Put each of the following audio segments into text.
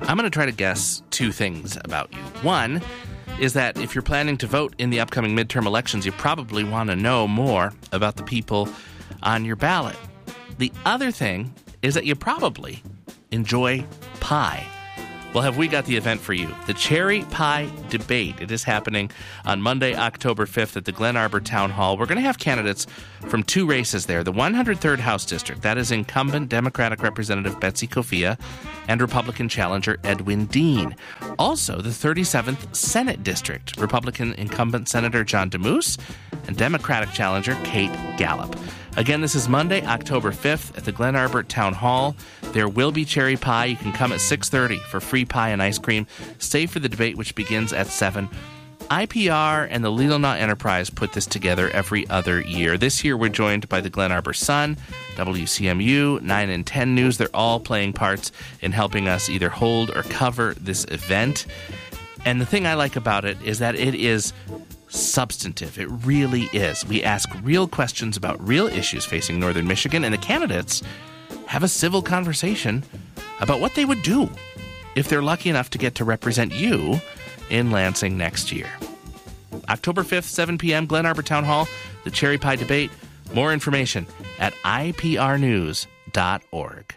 I'm going to try to guess two things about you. One is that if you're planning to vote in the upcoming midterm elections, you probably want to know more about the people on your ballot. The other thing is that you probably enjoy pie. Well, have we got the event for you? The Cherry Pie Debate. It is happening on Monday, October 5th at the Glen Arbor Town Hall. We're going to have candidates from two races there. The 103rd House District, that is incumbent Democratic Representative Betsy Kofia and Republican challenger Edwin Dean. Also, the 37th Senate District, Republican incumbent Senator John DeMoose and Democratic challenger Kate Gallup. Again, this is Monday, October 5th at the Glen Arbor Town Hall. There will be cherry pie. You can come at 6:30 for free pie and ice cream. Stay for the debate, which begins at 7. IPR and the Legal Knot Enterprise put this together every other year. This year, we're joined by the Glen Arbor Sun, WCMU, 9 and 10 News. They're all playing parts in helping us either hold or cover this event. And the thing I like about it is that it is substantive. It really is. We ask real questions about real issues facing Northern Michigan, and the candidates have a civil conversation about what they would do if they're lucky enough to get to represent you in Lansing next year. October 5th, 7 p.m., Glen Arbor Town Hall, the Cherry Pie Debate. More information at iprnews.org.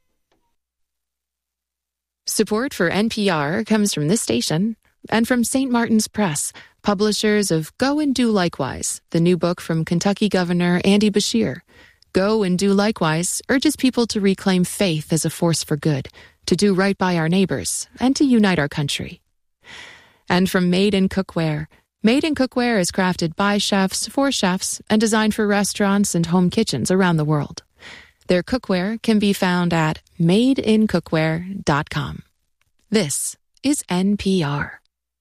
Support for NPR comes from this station and from St. Martin's Press, publishers of Go and Do Likewise, the new book from Kentucky Governor Andy Beshear. Go and Do Likewise urges people to reclaim faith as a force for good, to do right by our neighbors, and to unite our country. And from Made in Cookware. Made in Cookware is crafted by chefs for chefs and designed for restaurants and home kitchens around the world. Their cookware can be found at madeincookware.com. This is NPR.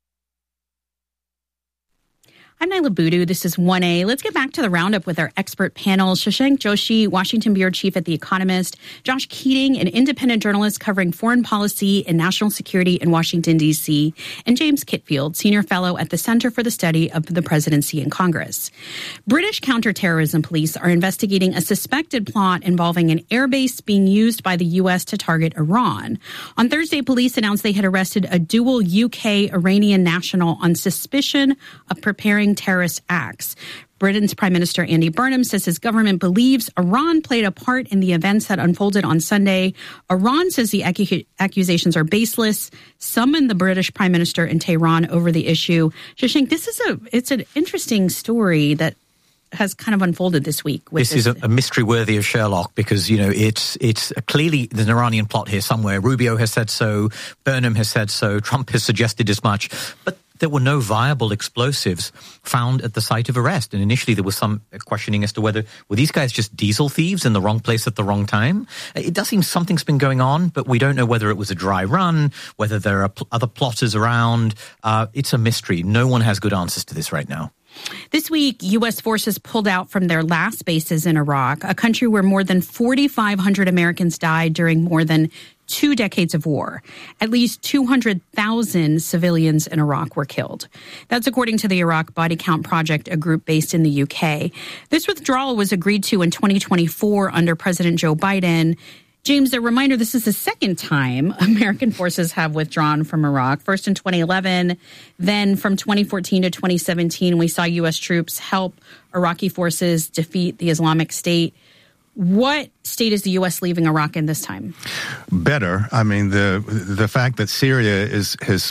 I'm Nyla Boodoo. This is 1A. Let's get back to the roundup with our expert panel. Shashank Joshi, Washington Bureau Chief at The Economist. Josh Keating, an independent journalist covering foreign policy and national security in Washington, D.C. And James Kitfield, Senior Fellow at the Center for the Study of the Presidency and Congress. British counterterrorism police are investigating a suspected plot involving an airbase being used by the U.S. to target Iran. On Thursday, police announced they had arrested a dual UK-Iranian national on suspicion of preparing terrorist acts. Britain's Prime Minister Andy Burnham says his government believes Iran played a part in the events that unfolded on Sunday. Iran says the accusations are baseless, summoned the British Prime Minister in Tehran over the issue. Shashank, it's an interesting story that has kind of unfolded this week. This is a mystery worthy of Sherlock because, it's clearly there's an Iranian plot here somewhere. Rubio has said so. Burnham has said so. Trump has suggested as much. But there were no viable explosives found at the site of arrest. And initially there was some questioning as to whether were these guys just diesel thieves in the wrong place at the wrong time. It does seem something's been going on, but we don't know whether it was a dry run, whether there are other plotters around. It's a mystery. No one has good answers to this right now. This week, U.S. forces pulled out from their last bases in Iraq, a country where more than 4,500 Americans died during more than 2 decades of war. At least 200,000 civilians in Iraq were killed. That's according to the Iraq Body Count Project, a group based in the UK. This withdrawal was agreed to in 2024 under President Joe Biden. James, a reminder, this is the second time American forces have withdrawn from Iraq. First in 2011, then from 2014 to 2017, we saw U.S. troops help Iraqi forces defeat the Islamic State. What state is the U.S. leaving Iraq in this time? Better. I mean, the fact that Syria has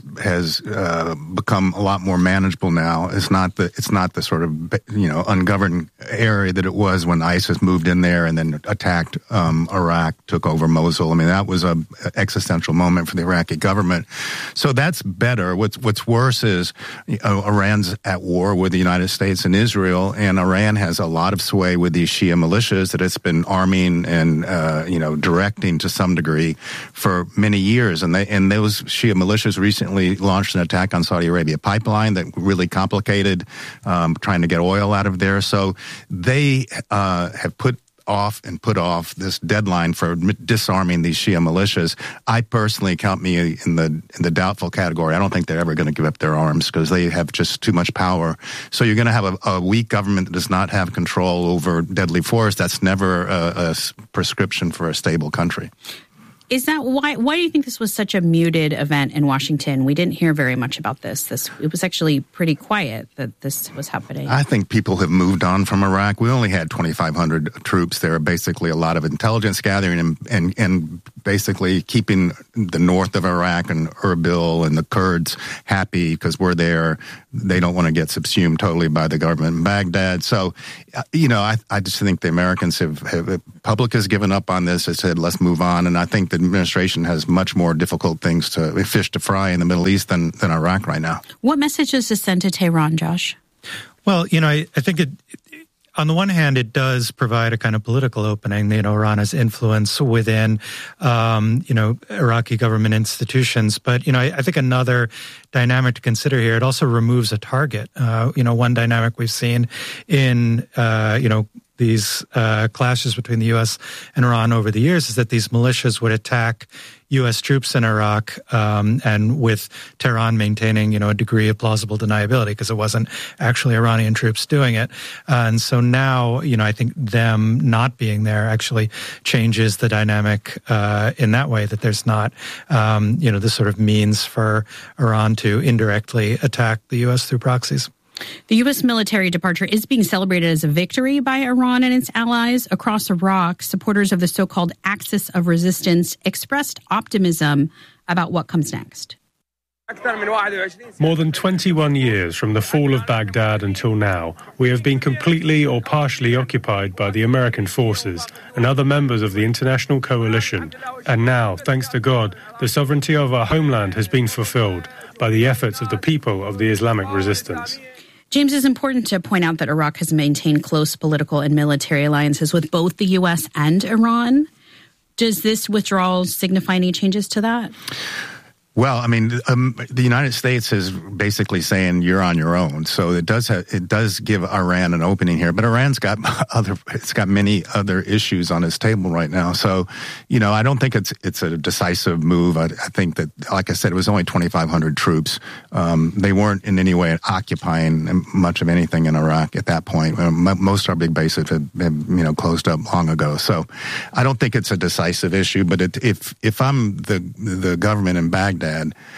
become a lot more manageable now. It's not the sort of ungoverned area that it was when ISIS moved in there and then attacked Iraq, took over Mosul. I mean, that was a existential moment for the Iraqi government. So that's better. What's worse is Iran's at war with the United States and Israel, and Iran has a lot of sway with these Shia militias that it's been arming and directing to some degree for many years. And those Shia militias recently launched an attack on Saudi Arabia pipeline that really complicated trying to get oil out of there. So they have put off this deadline for disarming these Shia militias. I personally count me in the doubtful category. I don't think they're ever going to give up their arms because they have just too much power. So you're going to have a weak government that does not have control over deadly force. That's never a prescription for a stable country. Is that why do you think this was such a muted event in Washington? We didn't hear very much about this. It was actually pretty quiet that this was happening. I think people have moved on from Iraq. We only had 2,500 troops there, basically a lot of intelligence gathering and basically keeping the north of Iraq and Erbil and the Kurds happy because we're there. They don't want to get subsumed totally by the government in Baghdad. So, I just think the Americans the public has given up on this. They said, let's move on. And I think the administration has much more difficult fish to fry in the Middle East than Iraq right now. What message does this send to Tehran, Josh? Well, I think on the one hand, it does provide a kind of political opening. Iran's influence within, Iraqi government institutions. But, I think another dynamic to consider here, it also removes a target. One dynamic we've seen in, these clashes between the U.S. and Iran over the years is that these militias would attack U.S. troops in Iraq, and with Tehran maintaining, a degree of plausible deniability because it wasn't actually Iranian troops doing it. And so now, I think them not being there actually changes the dynamic in that way, that there's not, this sort of means for Iran to indirectly attack the U.S. through proxies. The U.S. military departure is being celebrated as a victory by Iran and its allies across Iraq. Supporters of the so-called Axis of Resistance expressed optimism about what comes next. More than 21 years from the fall of Baghdad until now, we have been completely or partially occupied by the American forces and other members of the international coalition. And now, thanks to God, the sovereignty of our homeland has been fulfilled by the efforts of the people of the Islamic resistance. James, it's important to point out that Iraq has maintained close political and military alliances with both the U.S. and Iran. Does this withdrawal signify any changes to that? Well, the United States is basically saying you're on your own. So it does give Iran an opening here, but Iran's got many other issues on its table right now. So, I don't think it's a decisive move. I think that, like I said, it was only 2,500 troops. They weren't in any way occupying much of anything in Iraq at that point. Most of our big bases had been, closed up long ago. So I don't think it's a decisive issue. But if I'm the government in Baghdad,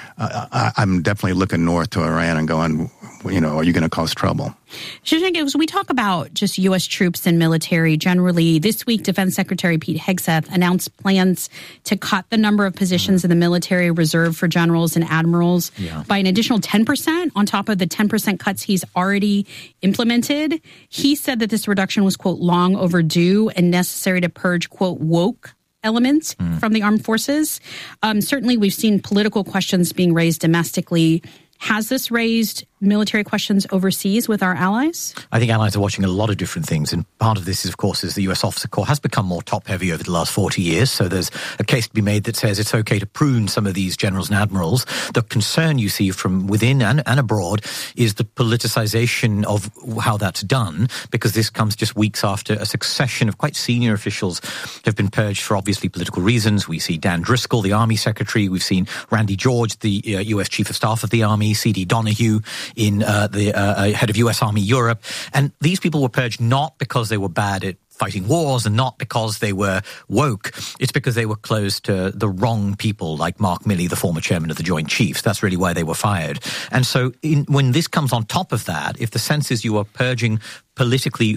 I'm definitely looking north to Iran and going, are you going to cause trouble? Shashank, as we talk about just U.S. troops and military generally, this week Defense Secretary Pete Hegseth announced plans to cut the number of positions in the military reserved for generals and admirals by an additional 10% on top of the 10% cuts he's already implemented. He said that this reduction was, quote, long overdue and necessary to purge, quote, woke elements from the armed forces. Certainly, we've seen political questions being raised domestically. Has this raised military questions overseas with our allies? I think allies are watching a lot of different things, and part of this is, of course, is the U.S. Officer Corps has become more top-heavy over the last 40 years, so there's a case to be made that says it's okay to prune some of these generals and admirals. The concern you see from within and abroad is the politicization of how that's done, because this comes just weeks after a succession of quite senior officials have been purged for obviously political reasons. We see Dan Driscoll, the Army Secretary. We've seen Randy George, the U.S. Chief of Staff of the Army, C.D. Donahue, in the head of U.S. Army Europe. And these people were purged not because they were bad at fighting wars and not because they were woke. It's because they were close to the wrong people, like Mark Milley, the former chairman of the Joint Chiefs. That's really why they were fired. And so when this comes on top of that, if the sense is you are purging politically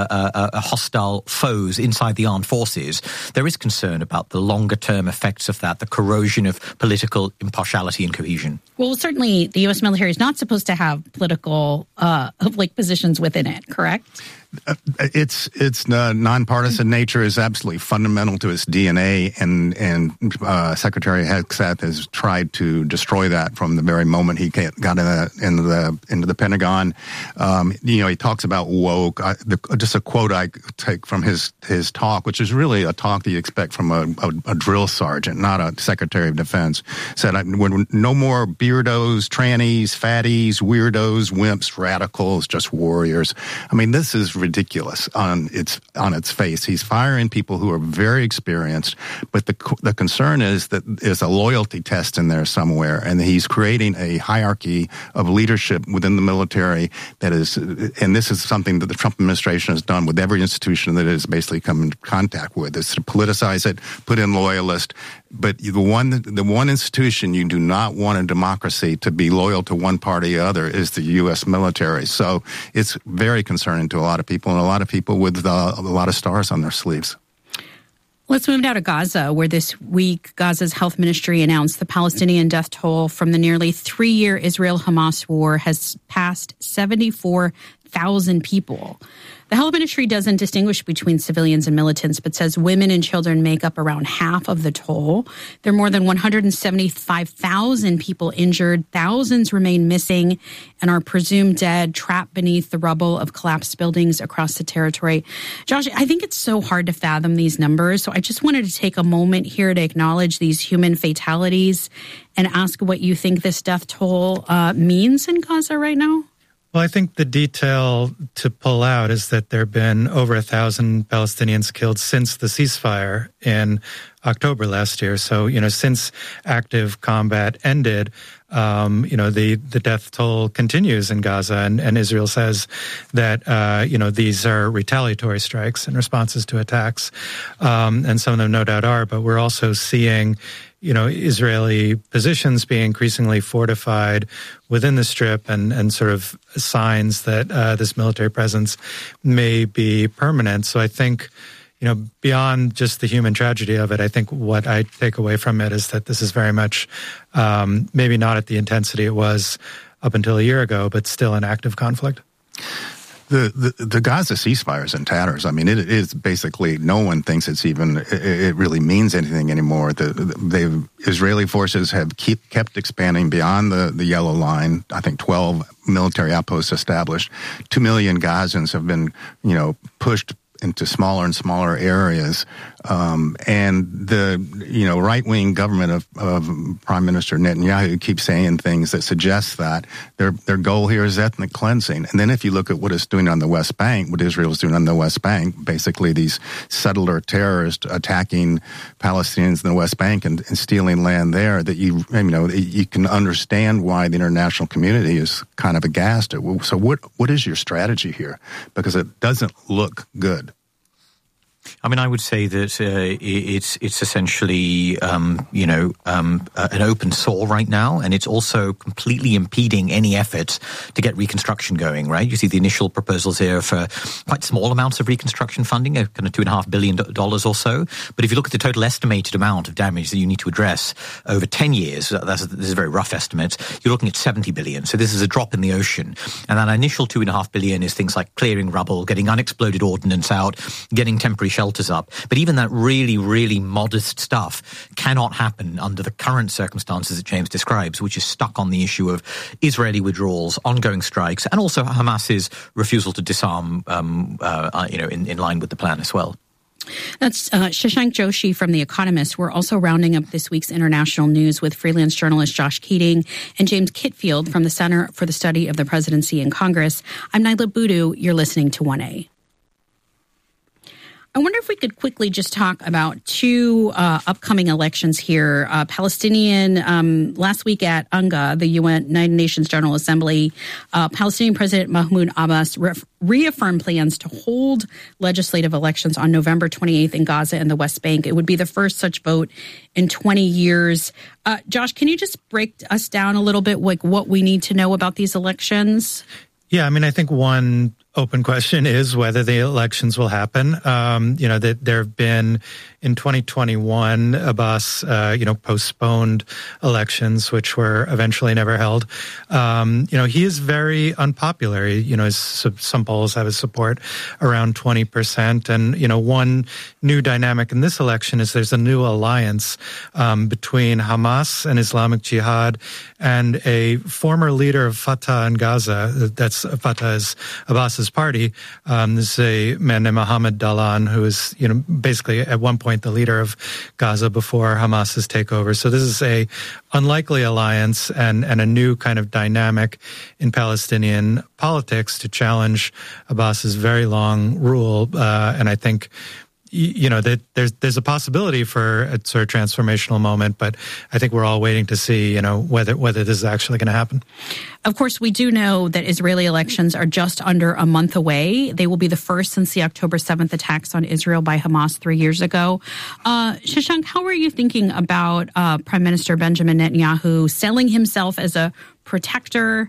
hostile foes inside the armed forces, there is concern about the longer-term effects of that, the corrosion of political impartiality and cohesion. Well, certainly the U.S. military is not supposed to have political positions within it, correct? Its nonpartisan nature is absolutely fundamental to its DNA, and Secretary Hegseth has tried to destroy that from the very moment he got into the Pentagon. He talks about woke. Just a quote I take from his talk, which is really a talk that you expect from a drill sergeant, not a Secretary of Defense. Said, "No more beardos, trannies, fatties, weirdos, wimps, radicals, just warriors." I mean, this is ridiculous on its face. He's firing people who are very experienced, but the concern is that there's a loyalty test in there somewhere, and he's creating a hierarchy of leadership within the military that is, and this is something that the Trump administration has done with every institution that it has basically come in contact with is to politicize it, put in loyalists. But the one institution you do not want a democracy to be loyal to one party or other is the U.S. military. So it's very concerning to a lot of people, and a lot of people with a lot of stars on their sleeves. Let's move now to Gaza, where this week Gaza's health ministry announced the Palestinian death toll from the nearly 3-year Israel-Hamas war has passed 74,000 people. The health ministry doesn't distinguish between civilians and militants, but says women and children make up around half of the toll. There are more than 175,000 people injured. Thousands remain missing and are presumed dead, trapped beneath the rubble of collapsed buildings across the territory. Josh, I think it's so hard to fathom these numbers, so I just wanted to take a moment here to acknowledge these human fatalities and ask what you think this death toll means in Gaza right now. Well, I think the detail to pull out is that there have been over 1,000 Palestinians killed since the ceasefire in October last year. So, since active combat ended, the death toll continues in Gaza. And Israel says that, these are retaliatory strikes and responses to attacks. And some of them no doubt are, but we're also seeing Israeli positions being increasingly fortified within the Strip and sort of signs that this military presence may be permanent. So I think, beyond just the human tragedy of it, I think what I take away from it is that this is very much maybe not at the intensity it was up until a year ago, but still an active conflict. The Gaza ceasefire is in tatters. I mean, it is basically, no one thinks it really means anything anymore. The Israeli forces have kept expanding beyond the yellow line. I think 12 military outposts established. 2 million Gazans have been, pushed into smaller and smaller areas. And the, right-wing government of Prime Minister Netanyahu keeps saying things that suggest that their goal here is ethnic cleansing. And then if you look at what it's doing on the West Bank, what Israel is doing on the West Bank, basically these settler terrorists attacking Palestinians in the West Bank and stealing land there, that you can understand why the international community is kind of aghast at. So what is your strategy here? Because it doesn't look good. I mean, I would say that it's essentially, an open sore right now, and it's also completely impeding any efforts to get reconstruction going, right? You see the initial proposals here for quite small amounts of reconstruction funding, kind of $2.5 billion or so. But if you look at the total estimated amount of damage that you need to address over 10 years, this is a very rough estimate, you're looking at $70 billion. So this is a drop in the ocean. And that initial $2.5 billion is things like clearing rubble, getting unexploded ordnance out, getting temporary shelters up. But even that really, really modest stuff cannot happen under the current circumstances that James describes, which is stuck on the issue of Israeli withdrawals, ongoing strikes, and also Hamas's refusal to disarm, in line with the plan as well. That's Shashank Joshi from The Economist. We're also rounding up this week's international news with freelance journalist Josh Keating and James Kitfield from the Center for the Study of the Presidency and Congress. I'm Naila Boodoo. You're listening to 1A. I wonder if we could quickly just talk about two upcoming elections here. Palestinian, last week at UNGA, the United Nations General Assembly, Palestinian President Mahmoud Abbas reaffirmed plans to hold legislative elections on November 28th in Gaza and the West Bank. It would be the first such vote in 20 years. Josh, can you just break us down a little bit, like what we need to know about these elections? Yeah, I mean, I think one open question is whether the elections will happen. That there have been in 2021, Abbas, postponed elections, which were eventually never held. He is very unpopular. Some polls have his support around 20%. And, one new dynamic in this election is there's a new alliance between Hamas and Islamic Jihad and a former leader of Fatah in Gaza. That's Fatah is Abbas's party. This is a man named Mohammed Dalan, who is, basically at one point the leader of Gaza before Hamas's takeover. So this is a unlikely alliance and a new kind of dynamic in Palestinian politics to challenge Abbas's very long rule. And I think, that there's a possibility for a sort of transformational moment, but I think we're all waiting to see, whether this is actually going to happen. Of course, we do know that Israeli elections are just under a month away. They will be the first since the October 7th attacks on Israel by Hamas 3 years ago. Shashank, how are you thinking about Prime Minister Benjamin Netanyahu selling himself as a protector?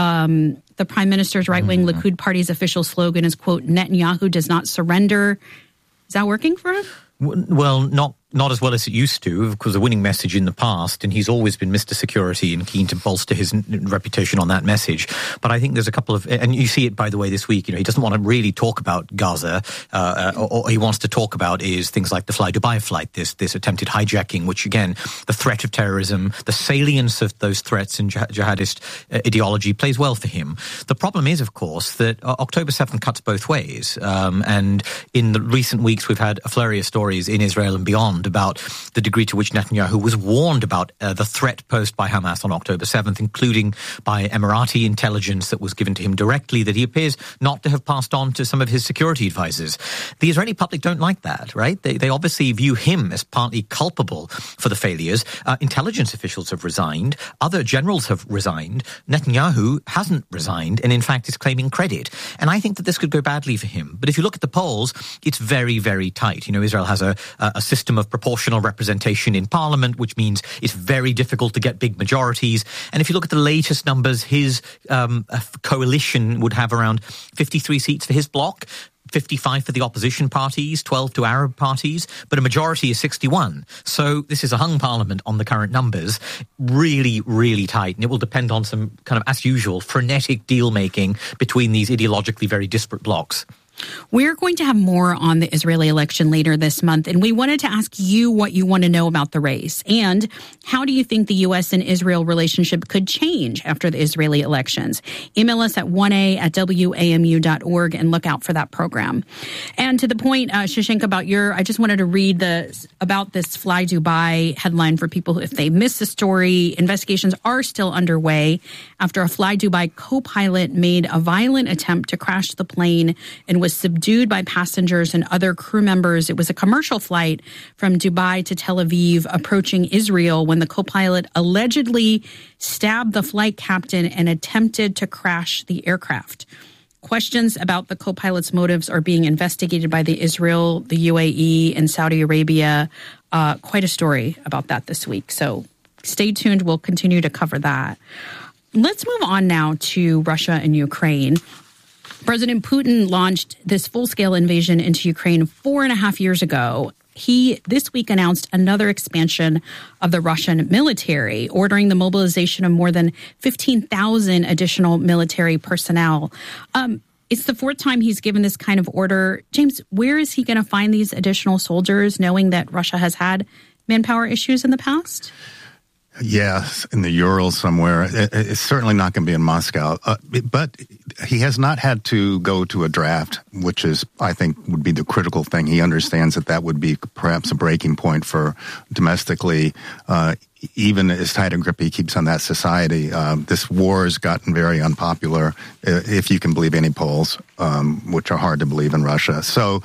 The Prime Minister's right-wing Likud party's official slogan is, quote, Netanyahu does not surrender. Is that working for him? Well, not as well as it used to, because the winning message in the past, and he's always been Mr. Security and keen to bolster his reputation on that message. But I think there's a couple of, and you see it, by the way, this week, he doesn't want to really talk about Gaza. All he wants to talk about is things like the Fly Dubai flight, this attempted hijacking, which again, the threat of terrorism, the salience of those threats in jihadist ideology plays well for him. The problem is, of course, that October 7th cuts both ways. And in the recent weeks, we've had a flurry of stories in Israel and beyond about the degree to which Netanyahu was warned about the threat posed by Hamas on October 7th, including by Emirati intelligence that was given to him directly that he appears not to have passed on to some of his security advisors. The Israeli public don't like that, right? They obviously view him as partly culpable for the failures. Intelligence officials have resigned. Other generals have resigned. Netanyahu hasn't resigned and, in fact, is claiming credit. And I think that this could go badly for him. But if you look at the polls, it's very, very tight. Israel has a system of proportional representation in parliament, which means it's very difficult to get big majorities. And if you look at the latest numbers, his coalition would have around 53 seats for his bloc, 55 for the opposition parties, 12 to Arab parties, but a majority is 61. So this is a hung parliament on the current numbers, really, really tight. And it will depend on some kind of, as usual, frenetic deal-making between these ideologically very disparate blocs. We're going to have more on the Israeli election later this month, and we wanted to ask you what you want to know about the race. And how do you think the U.S. and Israel relationship could change after the Israeli elections? Email us at 1a@wamu.org and look out for that program. And to the point, Shashank, I just wanted to read about this Fly Dubai headline for people if they missed the story. Investigations are still underway after a Fly Dubai co-pilot made a violent attempt to crash the plane and was subdued by passengers and other crew members. It was a commercial flight from Dubai to Tel Aviv approaching Israel when the co-pilot allegedly stabbed the flight captain and attempted to crash the aircraft. Questions about the co-pilot's motives are being investigated by Israel, the UAE, and Saudi Arabia. Quite a story about that this week. So stay tuned. We'll continue to cover that. Let's move on now to Russia and Ukraine. President Putin launched this full-scale invasion into Ukraine 4.5 years ago. He this week announced another expansion of the Russian military, ordering the mobilization of more than 15,000 additional military personnel. It's the fourth time he's given this kind of order. James, where is he going to find these additional soldiers, knowing that Russia has had manpower issues in the past? Yes, in the Urals somewhere. It's certainly not going to be in Moscow. But he has not had to go to a draft, which is, I think, would be the critical thing. He understands that would be perhaps a breaking point for domestically, even as tight a grip he keeps on that society. This war has gotten very unpopular, if you can believe any polls, which are hard to believe in Russia. So,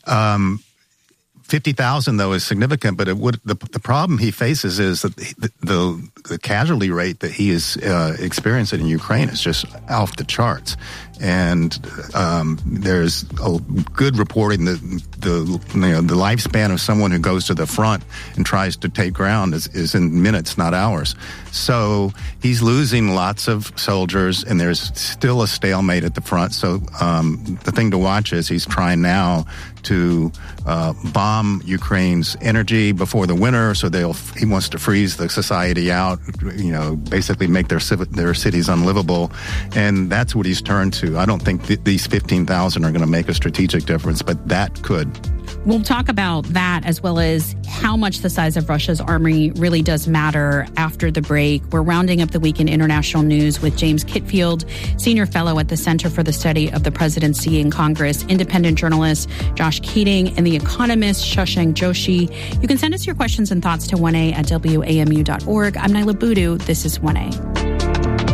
50,000, though, is significant, but the problem he faces is that the casualty rate that he is experiencing in Ukraine is just off the charts. And there's a good reporting that the lifespan of someone who goes to the front and tries to take ground is in minutes, not hours. So he's losing lots of soldiers, and there's still a stalemate at the front. So the thing to watch is he's trying now to bomb Ukraine's energy before the winter. So he wants to freeze the society out, basically make their cities unlivable, and that's what he's turned to. I don't think these 15,000 are going to make a strategic difference, but that could. We'll talk about that as well as how much the size of Russia's army really does matter after the break. We're rounding up the week in international news with James Kitfield, Senior Fellow at the Center for the Study of the Presidency in Congress, independent journalist Josh Keating, and the economist Shashank Joshi. You can send us your questions and thoughts to 1a@wamu.org. I'm Naila Boodoo. This is 1A.